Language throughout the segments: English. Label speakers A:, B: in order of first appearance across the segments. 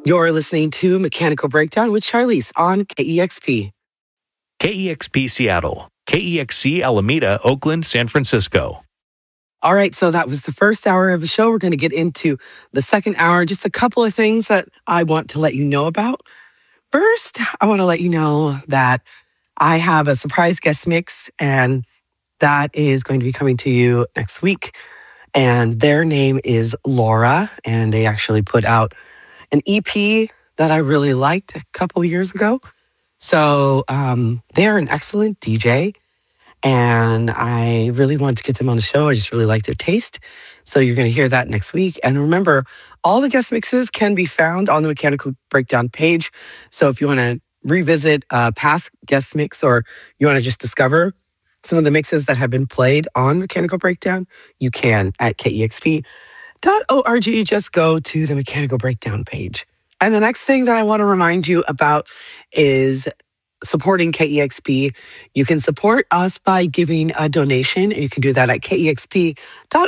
A: You're listening to Mechanical Breakdown with Charlize on KEXP.
B: KEXP Seattle, KEXC Alameda, Oakland, San Francisco.
A: All right, so that was the first hour of the show. We're going to get into the second hour. Just a couple of things that I want to let you know about. First, I want to let you know that I have a surprise guest mix, and that is going to be coming to you next week. And their name is Laura, and they actually put out an EP that I really liked a couple of years ago. So they're an excellent DJ, and I really wanted to get them on the show. I just really like their taste. So you're going to hear that next week. And remember, all the guest mixes can be found on the Mechanical Breakdown page. So if you want to revisit past guest mix, or you want to just discover some of the mixes that have been played on Mechanical Breakdown, you can at KEXP.org. Just go to the Mechanical Breakdown page. And the next thing that I want to remind you about is supporting KEXP. You can support us by giving a donation, and you can do that at KEXP.org.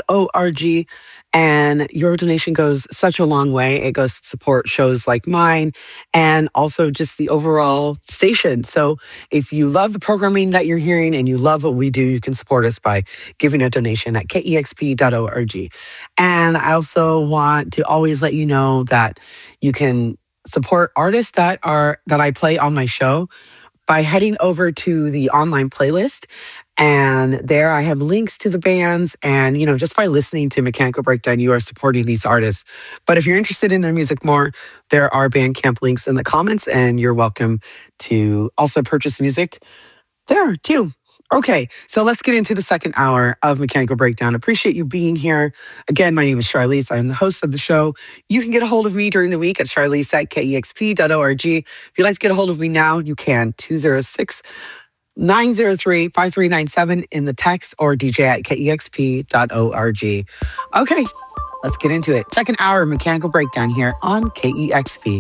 A: And your donation goes such a long way. It goes to support shows like mine and also just the overall station. So if you love the programming that you're hearing and you love what we do, you can support us by giving a donation at KEXP.org. And I also want to always let you know that you can support artists that I play on my show by heading over to the online playlist. And there I have links to the bands. And, just by listening to Mechanical Breakdown, you are supporting these artists. But if you're interested in their music more, there are Bandcamp links in the comments, and you're welcome to also purchase music there too. Okay, so let's get into the second hour of Mechanical Breakdown. Appreciate you being here. Again, my name is Charlize. I'm the host of the show. You can get a hold of me during the week at Charlize at KEXP.org. If you'd like to get a hold of me now, you can. 206-903-5397 in the text, or DJ at KEXP.org. Okay, let's get into it. Second hour of Mechanical Breakdown here on KEXP.